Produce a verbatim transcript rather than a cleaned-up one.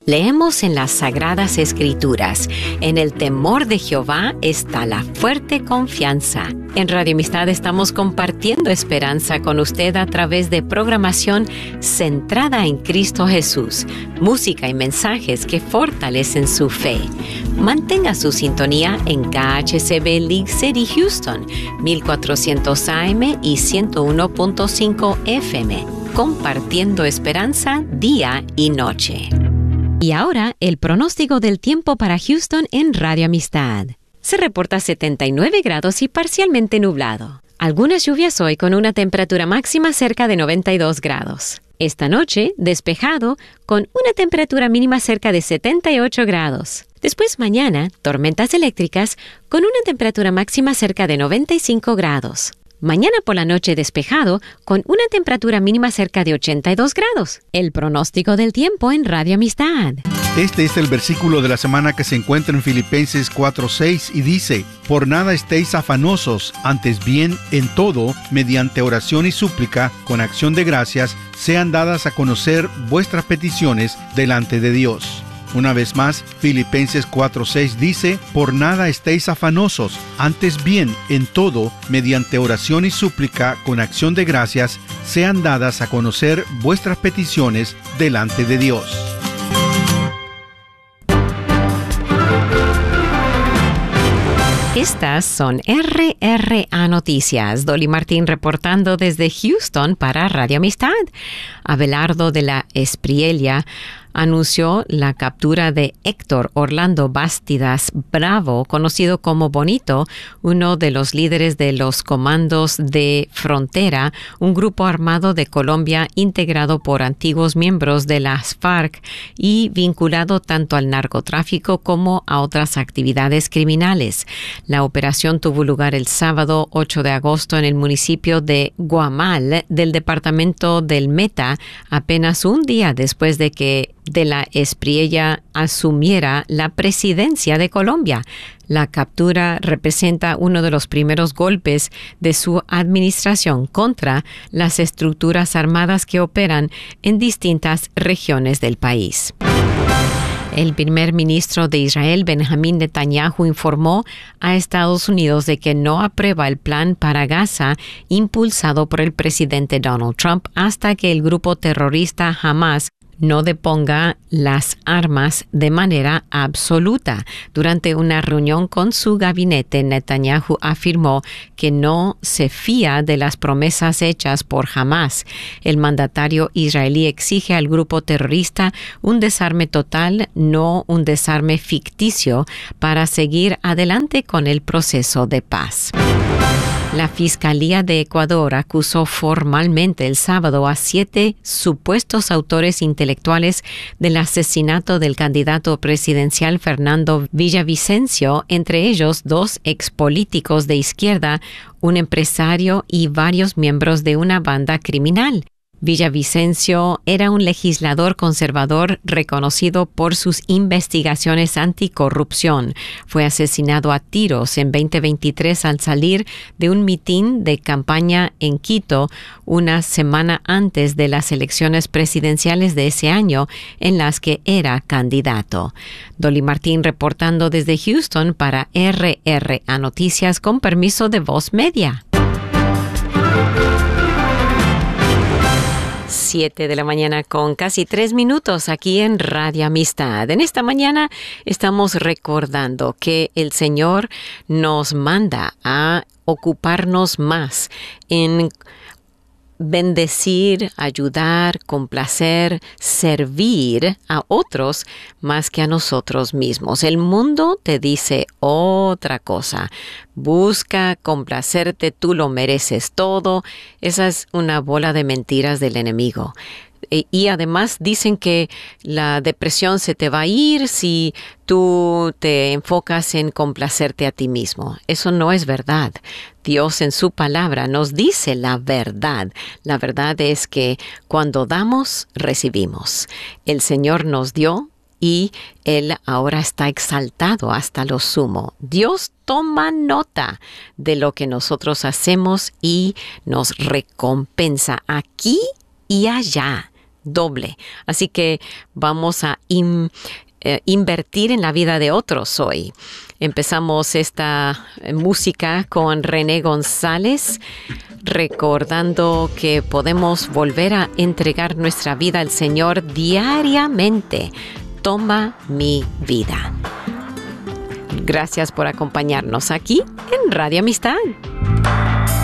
Leemos en las Sagradas Escrituras: en el temor de Jehová está la fuerte confianza. En Radio Amistad estamos compartiendo esperanza con usted a través de programación centrada en Cristo Jesús, música y mensajes que fortalecen su fe. Mantenga su sintonía en K H C B League City, Houston, mil cuatrocientos A M y ciento uno punto cinco F M, compartiendo esperanza día y noche. Y ahora, el pronóstico del tiempo para Houston en Radio Amistad. Se reporta setenta y nueve grados y parcialmente nublado. Algunas lluvias hoy con una temperatura máxima cerca de noventa y dos grados. Esta noche, despejado, con una temperatura mínima cerca de setenta y ocho grados. Después mañana, tormentas eléctricas con una temperatura máxima cerca de noventa y cinco grados. Mañana por la noche despejado, con una temperatura mínima cerca de ochenta y dos grados. El pronóstico del tiempo en Radio Amistad. Este es el versículo de la semana que se encuentra en Filipenses cuatro seis y dice: Por nada estéis afanosos, antes bien, en todo, mediante oración y súplica, con acción de gracias, sean dadas a conocer vuestras peticiones delante de Dios. Una vez más, Filipenses cuatro seis dice: Por nada estéis afanosos, antes bien, en todo, mediante oración y súplica, con acción de gracias, sean dadas a conocer vuestras peticiones delante de Dios. Estas son R R A Noticias. Dolly Martín reportando desde Houston para Radio Amistad. Abelardo de la Espriella anunció la captura de Héctor Orlando Bastidas Bravo, conocido como Bonito, uno de los líderes de los Comandos de Frontera, un grupo armado de Colombia integrado por antiguos miembros de las FARC y vinculado tanto al narcotráfico como a otras actividades criminales. La operación tuvo lugar el sábado ocho de agosto en el municipio de Guamal del departamento del Meta, apenas un día después de que de la Espriella asumiera la presidencia de Colombia. La captura representa uno de los primeros golpes de su administración contra las estructuras armadas que operan en distintas regiones del país. El primer ministro de Israel, Benjamín Netanyahu, informó a Estados Unidos de que no aprueba el plan para Gaza impulsado por el presidente Donald Trump hasta que el grupo terrorista Hamas no deponga las armas de manera absoluta. Durante una reunión con su gabinete, Netanyahu afirmó que no se fía de las promesas hechas por Hamas. El mandatario israelí exige al grupo terrorista un desarme total, no un desarme ficticio, para seguir adelante con el proceso de paz. La Fiscalía de Ecuador acusó formalmente el sábado a siete supuestos autores intelectuales del asesinato del candidato presidencial Fernando Villavicencio, entre ellos dos expolíticos de izquierda, un empresario y varios miembros de una banda criminal. Villavicencio era un legislador conservador reconocido por sus investigaciones anticorrupción. Fue asesinado a tiros en veinte veintitrés al salir de un mitin de campaña en Quito una semana antes de las elecciones presidenciales de ese año en las que era candidato. Dolly Martín reportando desde Houston para R R A Noticias con permiso de Voz Media. siete de la mañana con casi tres minutos aquí en Radio Amistad. En esta mañana estamos recordando que el Señor nos manda a ocuparnos más en bendecir, ayudar, complacer, servir a otros más que a nosotros mismos. El mundo te dice otra cosa. Busca complacerte, tú lo mereces todo. Esa es una bola de mentiras del enemigo. Y además dicen que la depresión se te va a ir si tú te enfocas en complacerte a ti mismo. Eso no es verdad. Dios en su palabra nos dice la verdad. La verdad es que cuando damos, recibimos. El Señor nos dio y Él ahora está exaltado hasta lo sumo. Dios toma nota de lo que nosotros hacemos y nos recompensa aquí y allá. doble. Así que vamos a in, eh, invertir en la vida de otros hoy. Empezamos esta música con René González, recordando que podemos volver a entregar nuestra vida al Señor diariamente. Toma mi vida. Gracias por acompañarnos aquí en Radio Amistad.